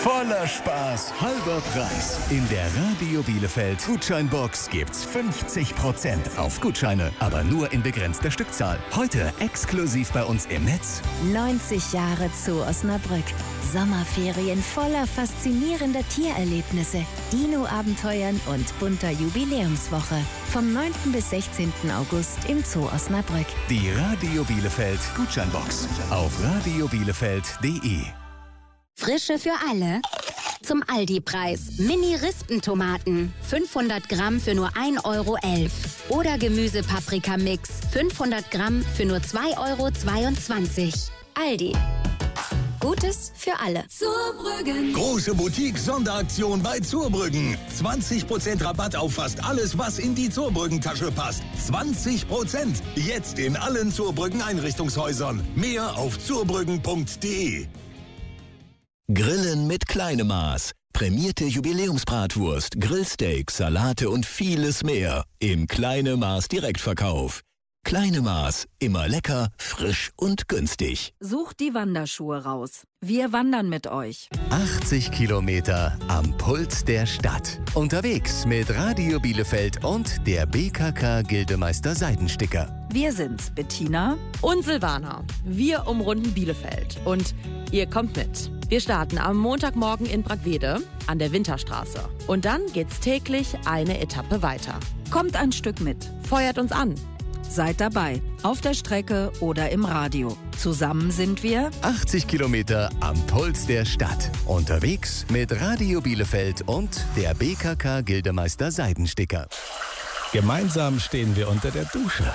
Voller Spaß, halber Preis. In der Radio Bielefeld Gutscheinbox gibt's 50% auf Gutscheine, aber nur in begrenzter Stückzahl. Heute exklusiv bei uns im Netz. 90 Jahre Zoo Osnabrück. Sommerferien voller faszinierender Tiererlebnisse, Dino-Abenteuern und bunter Jubiläumswoche. Vom 9. bis 16. August im Zoo Osnabrück. Die Radio Bielefeld Gutscheinbox auf radiobielefeld.de. Frische für alle. Zum Aldi-Preis. Mini-Rispentomaten. 500 Gramm für nur 1,11 Euro. Oder Gemüse-Paprika-Mix. 500 Gramm für nur 2,22 Euro. Aldi. Gutes für alle. Zurbrüggen. Große Boutique-Sonderaktion bei Zurbrüggen. 20% Rabatt auf fast alles, was in die Zurbrüggen-Tasche passt. 20%. Jetzt in allen Zurbrüggen-Einrichtungshäusern. Mehr auf zurbrüggen.de. Grillen mit kleinem Maß. Prämierte Jubiläumsbratwurst, Grillsteaks, Salate und vieles mehr im Kleine Maß Direktverkauf. Kleine Maß, immer lecker, frisch und günstig. Sucht die Wanderschuhe raus. Wir wandern mit euch. 80 Kilometer am Puls der Stadt. Unterwegs mit Radio Bielefeld und der BKK Gildemeister Seidensticker. Wir sind's, Bettina und Silvana. Wir umrunden Bielefeld und ihr kommt mit. Wir starten am Montagmorgen in Bragwede an der Winterstraße. Und dann geht's täglich eine Etappe weiter. Kommt ein Stück mit. Feuert uns an. Seid dabei, auf der Strecke oder im Radio. Zusammen sind wir 80 Kilometer am Puls der Stadt. Unterwegs mit Radio Bielefeld und der BKK Gildemeister Seidensticker. Gemeinsam stehen wir unter der Dusche.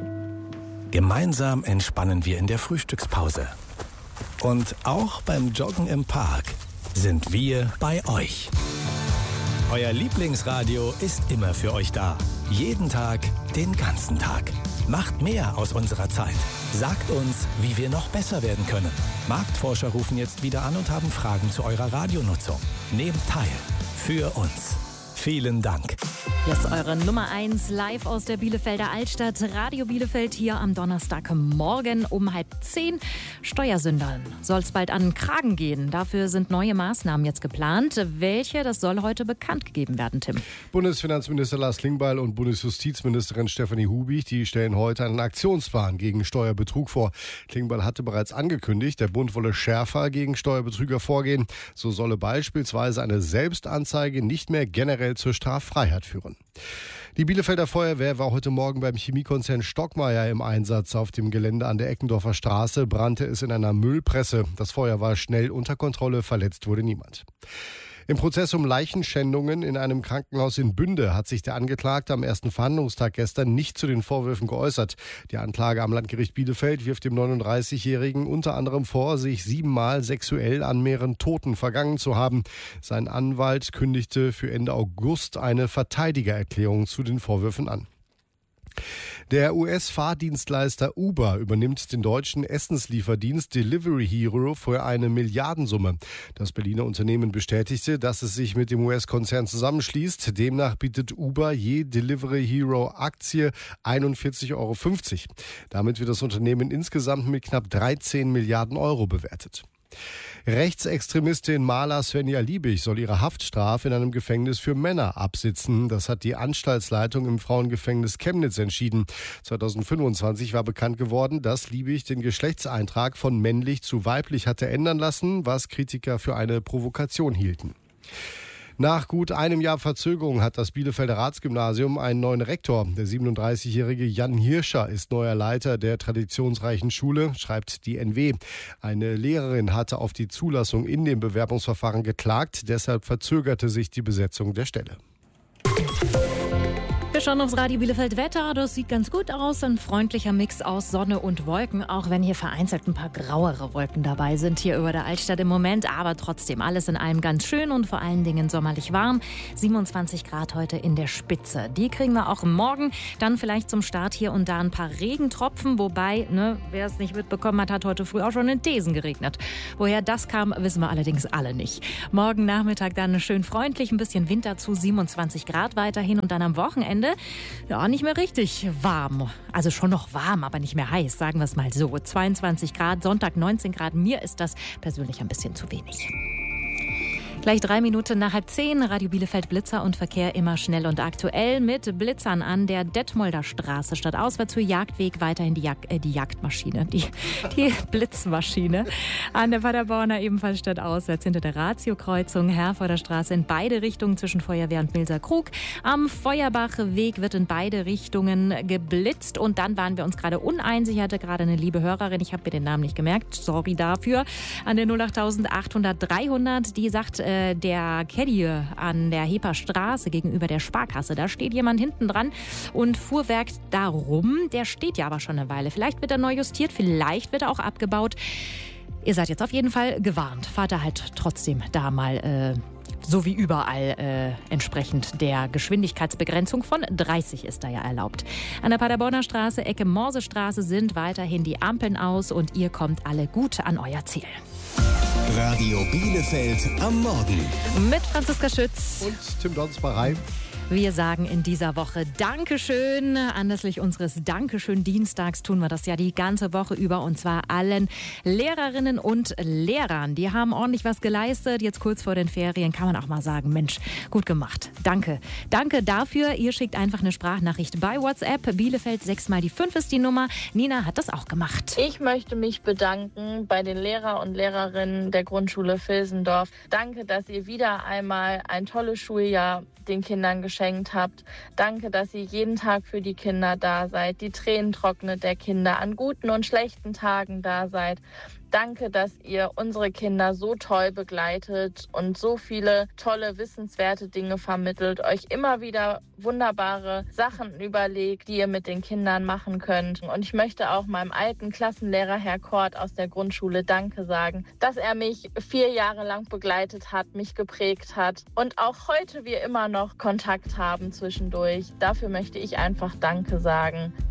Gemeinsam entspannen wir in der Frühstückspause. Und auch beim Joggen im Park sind wir bei euch. Euer Lieblingsradio ist immer für euch da. Jeden Tag, den ganzen Tag. Macht mehr aus unserer Zeit. Sagt uns, wie wir noch besser werden können. Marktforscher rufen jetzt wieder an und haben Fragen zu eurer Radionutzung. Nehmt teil. Für uns. Vielen Dank. Das ist eure Nummer 1 live aus der Bielefelder Altstadt. Radio Bielefeld hier am Donnerstagmorgen um 9:30. Steuersündern soll es bald an den Kragen gehen. Dafür sind neue Maßnahmen jetzt geplant. Welche, das soll heute bekannt gegeben werden, Tim. Bundesfinanzminister Lars Klingbeil und Bundesjustizministerin Stefanie Hubig, die stellen heute einen Aktionsplan gegen Steuerbetrug vor. Klingbeil hatte bereits angekündigt, der Bund wolle schärfer gegen Steuerbetrüger vorgehen. So solle beispielsweise eine Selbstanzeige nicht mehr generell zur Straffreiheit führen. Die Bielefelder Feuerwehr war heute Morgen beim Chemiekonzern Stockmeier im Einsatz. Auf dem Gelände an der Eckendorfer Straße brannte es in einer Müllpresse. Das Feuer war schnell unter Kontrolle, verletzt wurde niemand. Im Prozess um Leichenschändungen in einem Krankenhaus in Bünde hat sich der Angeklagte am ersten Verhandlungstag gestern nicht zu den Vorwürfen geäußert. Die Anklage am Landgericht Bielefeld wirft dem 39-Jährigen unter anderem vor, sich 7-mal sexuell an mehreren Toten vergangen zu haben. Sein Anwalt kündigte für Ende August eine Verteidigererklärung zu den Vorwürfen an. Der US-Fahrdienstleister Uber übernimmt den deutschen Essenslieferdienst Delivery Hero für eine Milliardensumme. Das Berliner Unternehmen bestätigte, dass es sich mit dem US-Konzern zusammenschließt. Demnach bietet Uber je Delivery Hero Aktie 41,50 Euro. Damit wird das Unternehmen insgesamt mit knapp 13 Milliarden Euro bewertet. Rechtsextremistin Maler Svenja Liebig soll ihre Haftstrafe in einem Gefängnis für Männer absitzen. Das hat die Anstaltsleitung im Frauengefängnis Chemnitz entschieden. 2025 war bekannt geworden, dass Liebig den Geschlechtseintrag von männlich zu weiblich hatte ändern lassen, was Kritiker für eine Provokation hielten. Nach gut einem Jahr Verzögerung hat das Bielefelder Ratsgymnasium einen neuen Rektor. Der 37-jährige Jan Hirscher ist neuer Leiter der traditionsreichen Schule, schreibt die NW. Eine Lehrerin hatte auf die Zulassung in dem Bewerbungsverfahren geklagt. Deshalb verzögerte sich die Besetzung der Stelle. Wir schauen aufs Radio Bielefeld Wetter. Das sieht ganz gut aus. Ein freundlicher Mix aus Sonne und Wolken, auch wenn hier vereinzelt ein paar grauere Wolken dabei sind hier über der Altstadt im Moment. Aber trotzdem alles in allem ganz schön und vor allen Dingen sommerlich warm. 27 Grad heute in der Spitze. Die kriegen wir auch morgen. Dann vielleicht zum Start hier und da ein paar Regentropfen. Wobei, wer es nicht mitbekommen hat, hat heute früh auch schon in Desen geregnet. Woher das kam, wissen wir allerdings alle nicht. Morgen Nachmittag dann schön freundlich, ein bisschen Wind dazu, 27 Grad weiterhin. Und dann am Wochenende ja, nicht mehr richtig warm. Also schon noch warm, aber nicht mehr heiß, sagen wir es mal so. 22 Grad, Sonntag 19 Grad. Mir ist das persönlich ein bisschen zu wenig. Gleich 3 Minuten nach 9:30, Radio Bielefeld Blitzer und Verkehr immer schnell und aktuell mit Blitzern an der Detmolder Straße. Stadtauswärts zu Jagdweg weiterhin die Jagdmaschine, die Blitzmaschine. An der Paderborner ebenfalls stadtauswärts hinter der Ratio-Kreuzung Herforder Straße in beide Richtungen zwischen Feuerwehr und Milser Krug. Am Feuerbachweg wird in beide Richtungen geblitzt und dann waren wir uns gerade uneins. Ich hatte gerade eine liebe Hörerin, ich habe mir den Namen nicht gemerkt, sorry dafür, an der 08800 300, die sagt, der Caddy an der Heper Straße gegenüber der Sparkasse, da steht jemand hinten dran und fuhrwerkt darum. Der steht ja aber schon eine Weile. Vielleicht wird er neu justiert, vielleicht wird er auch abgebaut. Ihr seid jetzt auf jeden Fall gewarnt. Fahrt da halt trotzdem da mal so wie überall entsprechend der Geschwindigkeitsbegrenzung von 30 ist da ja erlaubt. An der Paderborner Straße, Ecke Morsestraße sind weiterhin die Ampeln aus und ihr kommt alle gut an euer Ziel. Radio Bielefeld am Morgen. Mit Franziska Schütz und Tim Donsbarei. Wir sagen in dieser Woche Dankeschön. Anlässlich unseres Dankeschön-Dienstags tun wir das ja die ganze Woche über und zwar allen Lehrerinnen und Lehrern. Die haben ordentlich was geleistet. Jetzt kurz vor den Ferien kann man auch mal sagen, Mensch, gut gemacht. Danke. Danke dafür. Ihr schickt einfach eine Sprachnachricht bei WhatsApp. Bielefeld 6x5 ist die Nummer. Nina hat das auch gemacht. Ich möchte mich bedanken bei den Lehrer und Lehrerinnen der Grundschule Vilsendorf. Danke, dass ihr wieder einmal ein tolles Schuljahr den Kindern geschenkt habt. Danke, dass ihr jeden Tag für die Kinder da seid, die Tränen trocknet der Kinder, an guten und schlechten Tagen da seid. Danke, dass ihr unsere Kinder so toll begleitet und so viele tolle, wissenswerte Dinge vermittelt, euch immer wieder wunderbare Sachen überlegt, die ihr mit den Kindern machen könnt. Und ich möchte auch meinem alten Klassenlehrer Herr Kort aus der Grundschule Danke sagen, dass er mich 4 Jahre lang begleitet hat, mich geprägt hat und auch heute wir immer noch Kontakt haben zwischendurch. Dafür möchte ich einfach Danke sagen.